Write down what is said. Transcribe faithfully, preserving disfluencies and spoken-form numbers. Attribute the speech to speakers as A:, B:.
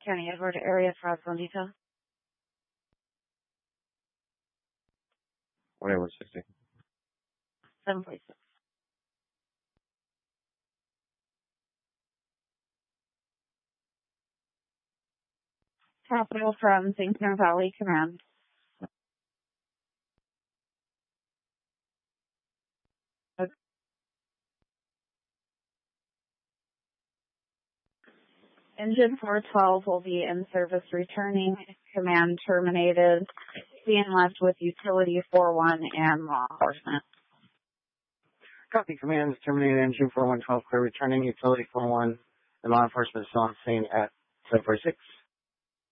A: County Edward Area Fraud Zone Detail.
B: Whatever, sixty.
A: seven forty-six. Capital from Saint Clair Valley Command. Engine four twelve will be in service returning. Command terminated. Being left with Utility four one and law enforcement.
B: Copy, command is terminated. Engine four one twelve clear returning. Utility four one and law enforcement still on scene at seven forty-six.